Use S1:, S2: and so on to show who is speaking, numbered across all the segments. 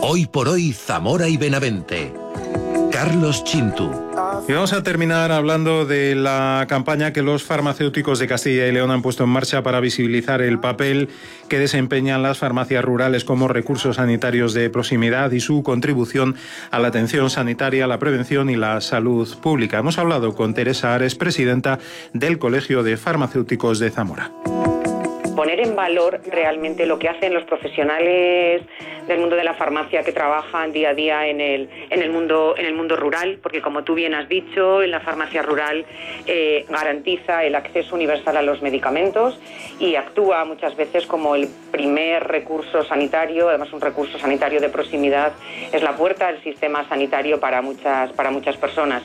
S1: Hoy por hoy, Zamora y Benavente. Carlos Chintu.
S2: Y vamos a terminar hablando de la campaña que los farmacéuticos de Castilla y León han puesto en marcha para visibilizar el papel que desempeñan las farmacias rurales como recursos sanitarios de proximidad y su contribución a la atención sanitaria, la prevención y la salud pública. Hemos hablado con Teresa Ares, presidenta del Colegio de Farmacéuticos de Zamora.
S3: Poner en valor realmente lo que hacen los profesionales del mundo de la farmacia que trabajan día a día en el mundo rural, porque como tú bien has dicho, en la farmacia rural garantiza el acceso universal a los medicamentos y actúa muchas veces como el primer recurso sanitario, además un recurso sanitario de proximidad, es la puerta al sistema sanitario para muchas personas.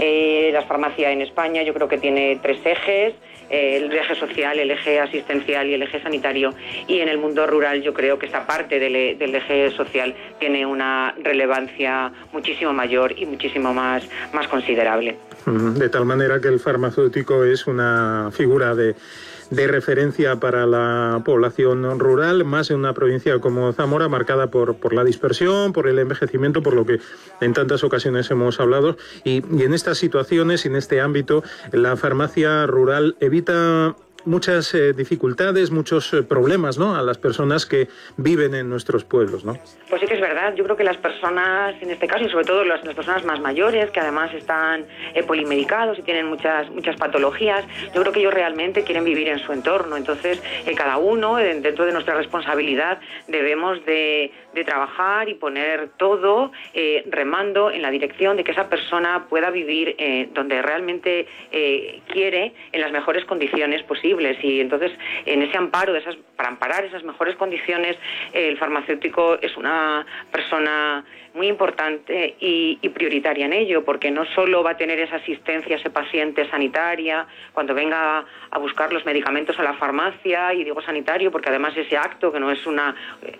S3: La farmacia en España yo creo que tiene 3 ejes, el eje social, el eje asistencial y el eje sanitario, y en el mundo rural yo creo que esta parte del eje social tiene una relevancia muchísimo mayor y muchísimo más considerable.
S2: De tal manera que el farmacéutico es una figura de referencia para la población rural, más en una provincia como Zamora, marcada por la dispersión, por el envejecimiento, por lo que en tantas ocasiones hemos hablado. Y en estas situaciones, en este ámbito, la farmacia rural evita muchas dificultades, muchos problemas, ¿no?, a las personas que viven en nuestros pueblos, ¿no?
S3: Pues sí que es verdad. Yo creo que las personas, en este caso, y sobre todo las personas más mayores, que además están polimedicados y tienen muchas patologías, yo creo que ellos realmente quieren vivir en su entorno. Entonces, cada uno, dentro de nuestra responsabilidad, debemos de trabajar y poner todo remando en la dirección de que esa persona pueda vivir donde realmente quiere, en las mejores condiciones posibles. Y entonces, en ese amparo, para amparar esas mejores condiciones, el farmacéutico es una persona muy importante y prioritaria en ello, porque no solo va a tener esa asistencia a ese paciente sanitaria cuando venga a buscar los medicamentos a la farmacia, y digo sanitario porque además ese acto, que no es una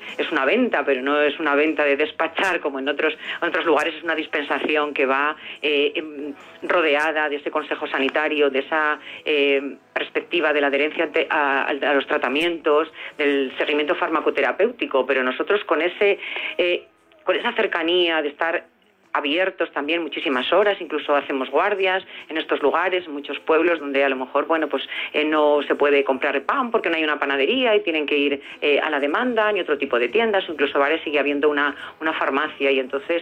S3: venta, pero no es una venta de despachar como en otros lugares, es una dispensación que va rodeada de ese consejo sanitario, de esa perspectiva de la adherencia a los tratamientos, del seguimiento farmacoterapéutico, pero nosotros con esa cercanía de estar abiertos también muchísimas horas, incluso hacemos guardias en estos lugares, en muchos pueblos donde a lo mejor, no se puede comprar pan porque no hay una panadería y tienen que ir a la demanda, ni otro tipo de tiendas, o incluso bares sigue habiendo una farmacia, y entonces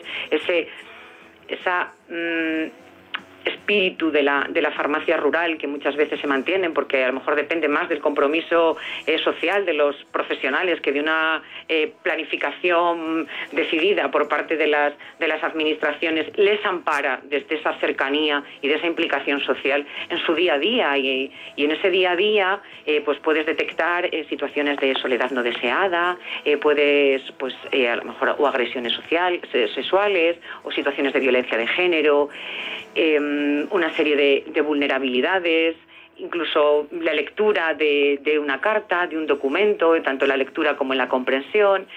S3: esa espíritu de la farmacia rural, que muchas veces se mantienen porque a lo mejor depende más del compromiso social de los profesionales que de una planificación decidida por parte de las administraciones, les ampara desde esa cercanía y de esa implicación social en su día a día, y en ese día a día pues puedes detectar situaciones de soledad no deseada, puedes a lo mejor o agresiones sexuales o situaciones de violencia de género, una serie de vulnerabilidades, incluso la lectura de una carta, de un documento, tanto en la lectura como en la comprensión,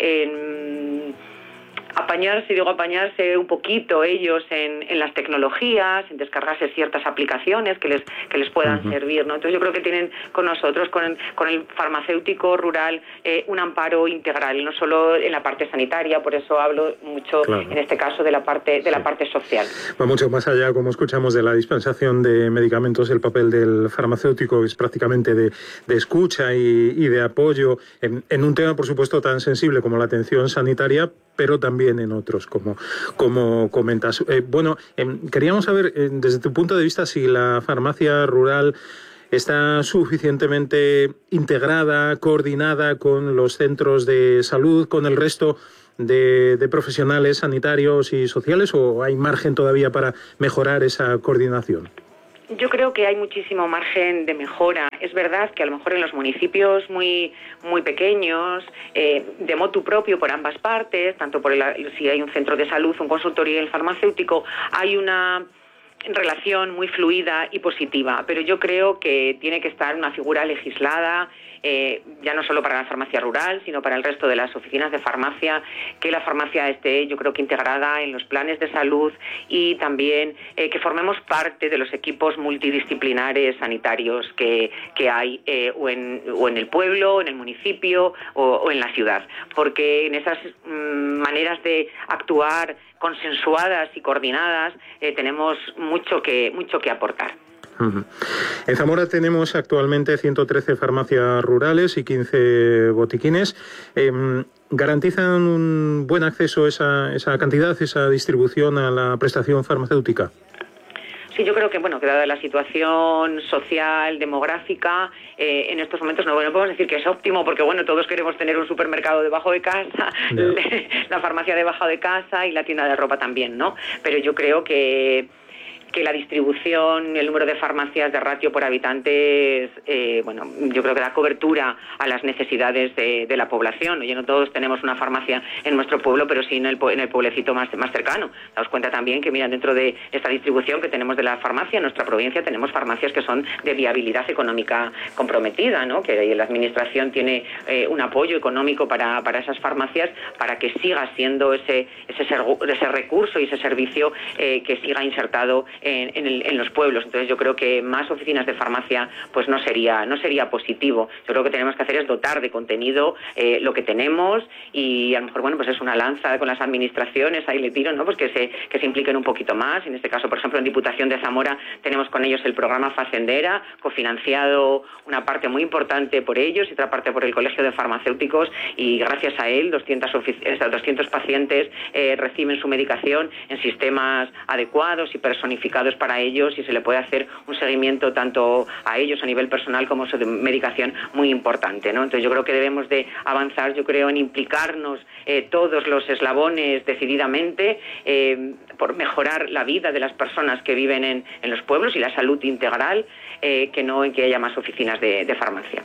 S3: apañarse un poquito ellos en las tecnologías, en descargarse ciertas aplicaciones que les puedan servir, ¿no? Entonces yo creo que tienen con nosotros, con el farmacéutico rural, un amparo integral, no solo en la parte sanitaria, por eso hablo mucho, claro, en este caso de la parte social.
S2: Va mucho más allá, como escuchamos, de la dispensación de medicamentos. El papel del farmacéutico es prácticamente de escucha y de apoyo en un tema, por supuesto, tan sensible como la atención sanitaria, pero también en otros, como comentas. Queríamos saber, desde tu punto de vista, si la farmacia rural está suficientemente integrada, coordinada con los centros de salud, con el resto de profesionales sanitarios y sociales, o hay margen todavía para mejorar esa coordinación.
S3: Yo creo que hay muchísimo margen de mejora. Es verdad que a lo mejor en los municipios muy pequeños, de motu propio por ambas partes, tanto si hay un centro de salud, un consultorio y el farmacéutico, hay una relación muy fluida y positiva, pero yo creo que tiene que estar una figura legislada ya no solo para la farmacia rural, sino para el resto de las oficinas de farmacia, que la farmacia esté, yo creo que integrada en los planes de salud y también que formemos parte de los equipos multidisciplinares sanitarios que hay o en el pueblo, en el municipio o en la ciudad, porque en esas maneras de actuar consensuadas y coordinadas tenemos mucho que aportar.
S2: En Zamora tenemos actualmente 113 farmacias rurales y 15 botiquines. ¿Garantizan un buen acceso esa cantidad, esa distribución a la prestación farmacéutica?
S3: Sí, yo creo que, que dada la situación social, demográfica, en estos momentos no podemos decir que es óptimo, porque, todos queremos tener un supermercado debajo de casa, la farmacia debajo de casa y la tienda de ropa también, ¿no? Pero yo creo que la distribución, el número de farmacias de ratio por habitantes, yo creo que da cobertura a las necesidades de la población. Oye, no todos tenemos una farmacia en nuestro pueblo, pero sí en el pueblecito más cercano. Daos cuenta también que, dentro de esta distribución que tenemos de la farmacia, en nuestra provincia tenemos farmacias que son de viabilidad económica comprometida, ¿no? Que la administración tiene un apoyo económico para esas farmacias, para que siga siendo ese recurso y ese servicio que siga insertado en los pueblos. Entonces yo creo que más oficinas de farmacia pues no sería positivo. Yo creo que tenemos que hacer es dotar de contenido lo que tenemos y a lo mejor pues es una lanza con las administraciones, ahí le tiro, ¿no? Pues que se impliquen un poquito más. En este caso, por ejemplo, en Diputación de Zamora tenemos con ellos el programa Facendera, cofinanciado una parte muy importante por ellos y otra parte por el Colegio de Farmacéuticos, y gracias a él 200 pacientes reciben su medicación en sistemas adecuados y personificados para ellos, y se le puede hacer un seguimiento tanto a ellos a nivel personal como de medicación muy importante, ¿no? Entonces yo creo que debemos de avanzar, en implicarnos todos los eslabones decididamente por mejorar la vida de las personas que viven en los pueblos y la salud integral, que no en que haya más oficinas de farmacia.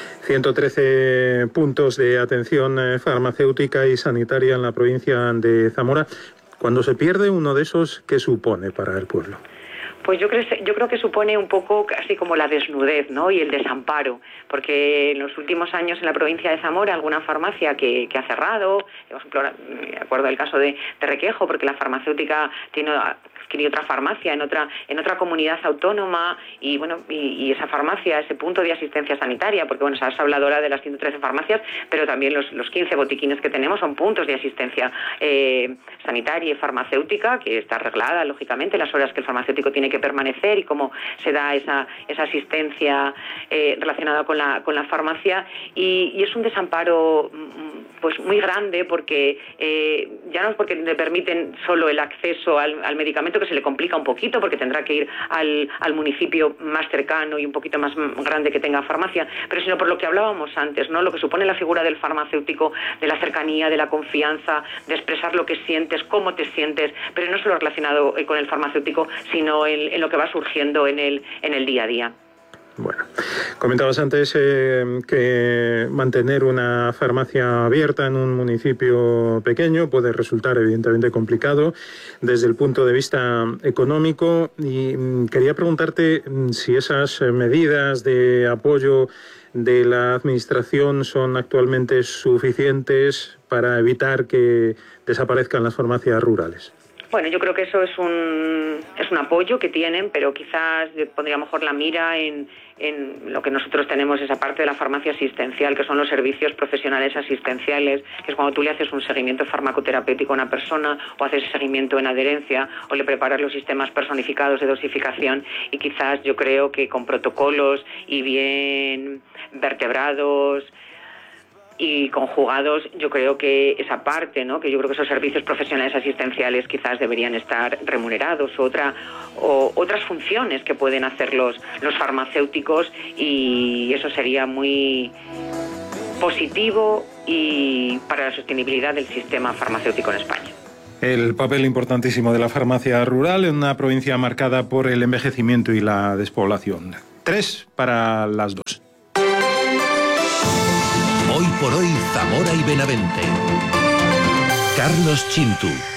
S2: 113 puntos de atención farmacéutica y sanitaria en la provincia de Zamora. Cuando se pierde uno de esos, ¿qué supone para el pueblo?
S3: Pues yo creo que supone un poco casi como la desnudez, ¿no? Y el desamparo, porque en los últimos años en la provincia de Zamora alguna farmacia que ha cerrado, por ejemplo, me acuerdo del caso de Requejo, porque la farmacéutica tiene otra farmacia en otra comunidad autónoma y esa farmacia, ese punto de asistencia sanitaria, porque se ha hablado ahora de las 113 farmacias, pero también los 15 botiquines que tenemos son puntos de asistencia sanitaria y farmacéutica, que está arreglada, lógicamente, las horas que el farmacéutico tiene que permanecer y cómo se da esa asistencia relacionada con la farmacia, y es un desamparo pues muy grande, porque ya no es porque le permiten solo el acceso al medicamento, que se le complica un poquito porque tendrá que ir al municipio más cercano y un poquito más grande que tenga farmacia, pero sino por lo que hablábamos antes, ¿no? Lo que supone la figura del farmacéutico, de la cercanía, de la confianza, de expresar lo que sientes, cómo te sientes, pero no solo relacionado con el farmacéutico, sino en lo que va surgiendo en el día a día.
S2: Bueno, comentabas antes que mantener una farmacia abierta en un municipio pequeño puede resultar evidentemente complicado desde el punto de vista económico, y quería preguntarte si esas medidas de apoyo de la administración son actualmente suficientes para evitar que desaparezcan las farmacias rurales.
S3: Bueno, yo creo que eso es un apoyo que tienen, pero quizás pondría mejor la mira en lo que nosotros tenemos, esa parte de la farmacia asistencial, que son los servicios profesionales asistenciales, que es cuando tú le haces un seguimiento farmacoterapéutico a una persona, o haces seguimiento en adherencia, o le preparas los sistemas personificados de dosificación, y quizás yo creo que con protocolos y bien vertebrados y conjugados, yo creo que esa parte, ¿no? Que yo creo que esos servicios profesionales asistenciales quizás deberían estar remunerados, o otras funciones que pueden hacer los farmacéuticos, y eso sería muy positivo y para la sostenibilidad del sistema farmacéutico en España.
S2: El papel importantísimo de la farmacia rural en una provincia marcada por el envejecimiento y la despoblación. 3 para las 2.
S1: Hoy por hoy, Zamora y Benavente. Carlos Chintu.